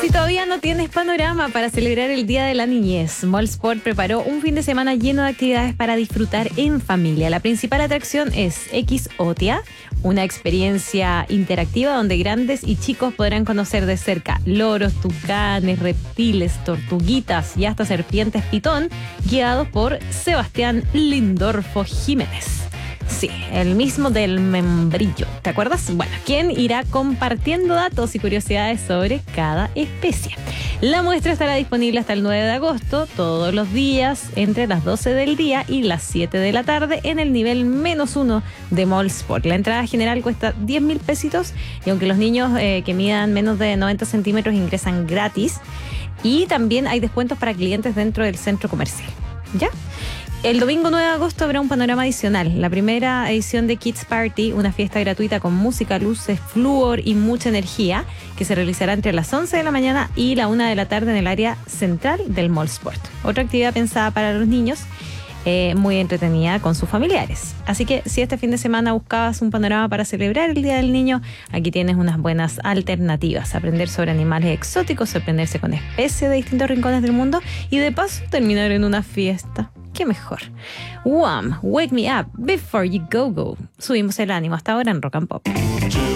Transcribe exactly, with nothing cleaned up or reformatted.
Si todavía no tienes panorama para celebrar el Día de la Niñez, Mallsport preparó un fin de semana lleno de actividades para disfrutar en familia. La principal atracción es Exotia, una experiencia interactiva donde grandes y chicos podrán conocer de cerca loros, tucanes, reptiles, tortuguitas y hasta serpientes pitón, guiados por Sebastián Lindorfo Jiménez. Sí, el mismo del membrillo, ¿te acuerdas? Bueno, quien irá compartiendo datos y curiosidades sobre cada especie. La muestra estará disponible hasta el nueve de agosto, todos los días, entre las doce del día y las siete de la tarde, en el nivel menos uno de Mallsport. La entrada general cuesta diez mil pesitos, y aunque los niños eh, que midan menos de noventa centímetros ingresan gratis, y también hay descuentos para clientes dentro del centro comercial. ¿Ya? El domingo nueve de agosto habrá un panorama adicional. La primera edición de Kids Party, una fiesta gratuita con música, luces, flúor y mucha energía, que se realizará entre las once de la mañana y la una de la tarde en el área central del Mallsport. Otra actividad pensada para los niños, eh, muy entretenida con sus familiares. Así que si este fin de semana buscabas un panorama para celebrar el Día del Niño, aquí tienes unas buenas alternativas. Aprender sobre animales exóticos, sorprenderse con especies de distintos rincones del mundo y de paso terminar en una fiesta. ¿Qué mejor? Wham! Wake me up before you go go. Subimos el ánimo hasta ahora en Rock and Pop.